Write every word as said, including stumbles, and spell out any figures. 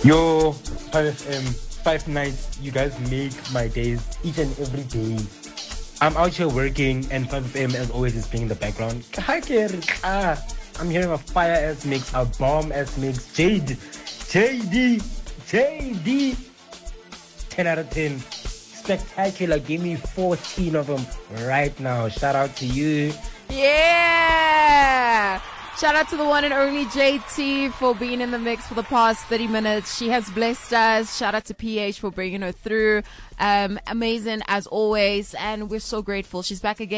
Yo, five F M, five nights. You guys make my days each and every day. I'm out here working, and five F M, as always, is playing in the background. Hi, Kerry. Ah, I'm hearing a fire ass mix, a bomb ass mix. Jade, J D, J D. ten out of ten. Spectacular. Give me fourteen of them right now. Shout out to you. Yeah. Shout out to the one and only J T for being in the mix for the past thirty minutes. She has blessed us. Shout out to P H for bringing her through. Um, amazing as always. And we're so grateful. She's back again.